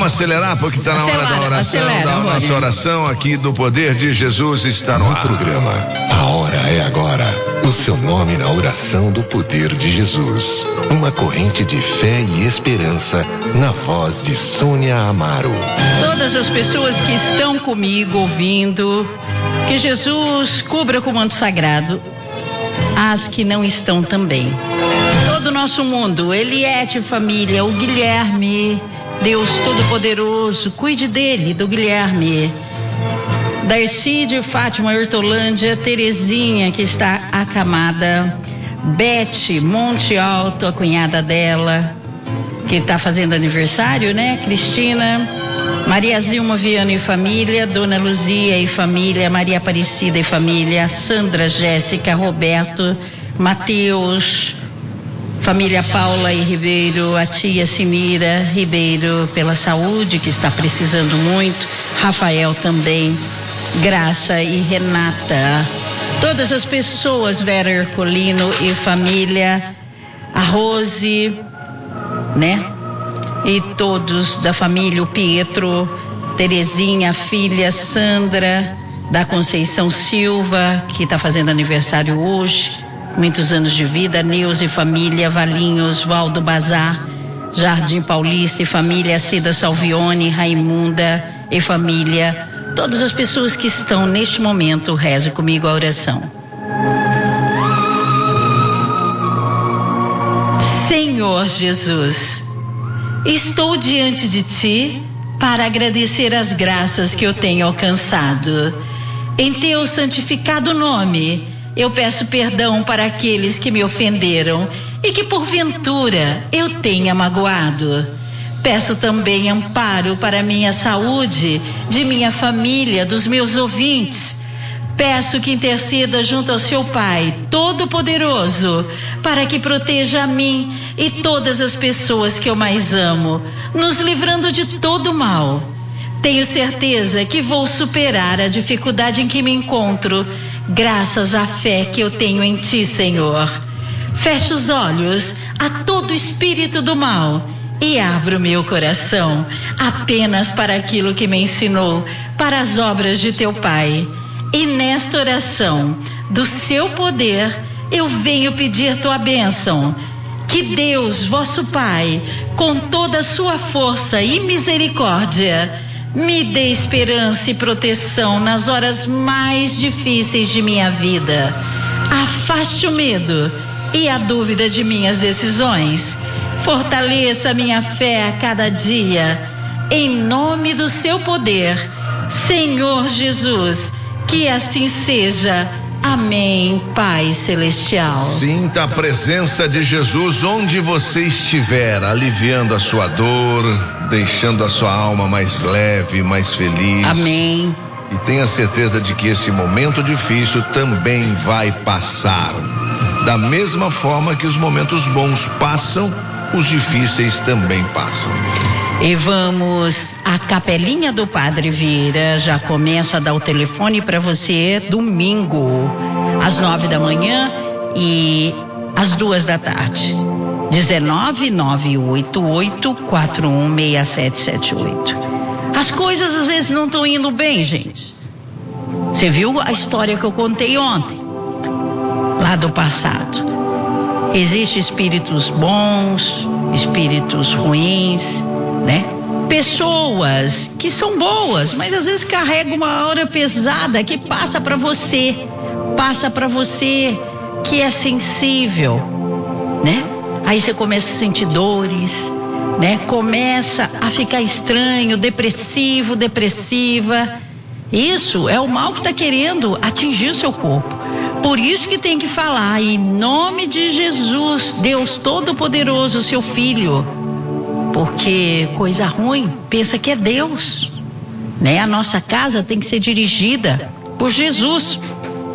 acelerar porque está na hora da oração, da nossa oração aqui do Poder de Jesus está no ar. Programa A Hora é Agora. O seu nome na oração do Poder de Jesus. Uma corrente de fé e esperança na voz de Sônia Amaro. Todas as pessoas que estão comigo ouvindo, que Jesus cubra com o manto sagrado, as que não estão também. Todo o nosso mundo, Eliette família, o Guilherme, Deus Todo-Poderoso, cuide dele, do Guilherme. Darcídio, Fátima, Hortolândia, Terezinha, que está acamada. Beth, Monte Alto, a cunhada dela, que está fazendo aniversário, né? Cristina, Maria Zilma Viana e família, Dona Luzia e família, Maria Aparecida e família, Sandra, Jéssica, Roberto, Mateus, família Paula e Ribeiro, a tia Sinira Ribeiro pela saúde, que está precisando muito, Rafael também, Graça e Renata, todas as pessoas, Vera Herculino e família, a Rose, né? E todos da família, o Pietro, Terezinha, filha, Sandra, da Conceição Silva, que está fazendo aniversário hoje, muitos anos de vida, Neuza e família, Valinhos, Valdo Bazar, Jardim Paulista e família, Cida Salvione, Raimunda e família, todas as pessoas que estão neste momento, reze comigo a oração. Senhor Jesus, estou diante de Ti para agradecer as graças que eu tenho alcançado. Em Teu santificado nome, eu peço perdão para aqueles que me ofenderam e que porventura eu tenha magoado. Peço também amparo para minha saúde, de minha família, dos meus ouvintes. Peço que interceda junto ao seu Pai Todo-Poderoso, para que proteja a mim e todas as pessoas que eu mais amo, nos livrando de todo mal. Tenho certeza que vou superar a dificuldade em que me encontro, graças à fé que eu tenho em Ti, Senhor. Fecho os olhos a todo espírito do mal e abro meu coração apenas para aquilo que me ensinou, para as obras de Teu Pai. E nesta oração do Seu poder, eu venho pedir Tua bênção. Que Deus, vosso Pai, com toda a sua força e misericórdia, me dê esperança e proteção nas horas mais difíceis de minha vida. Afaste o medo e a dúvida de minhas decisões. Fortaleça minha fé a cada dia. Em nome do Seu poder, Senhor Jesus, que assim seja. Amém, Pai Celestial. Sinta a presença de Jesus onde você estiver, aliviando a sua dor, deixando a sua alma mais leve, mais feliz. Amém. E tenha certeza de que esse momento difícil também vai passar. Da mesma forma que os momentos bons passam, os difíceis também passam. E vamos à capelinha do Padre Vieira. Já começo a dar o telefone para você domingo, às 9 da manhã e às 2 da tarde. 19988416778. As coisas às vezes não estão indo bem, gente. Você viu a história que eu contei ontem, lá do passado. Existem espíritos bons, espíritos ruins, né? Pessoas que são boas, mas às vezes carregam uma aura pesada que passa para você que é sensível, né? Aí você começa a sentir dores, né? Começa a ficar estranho, depressivo, depressiva. Isso é o mal que está querendo atingir o seu corpo. Por isso que tem que falar em nome de Jesus, Deus Todo-Poderoso, seu Filho. Porque coisa ruim pensa que é Deus, né? A nossa casa tem que ser dirigida por Jesus.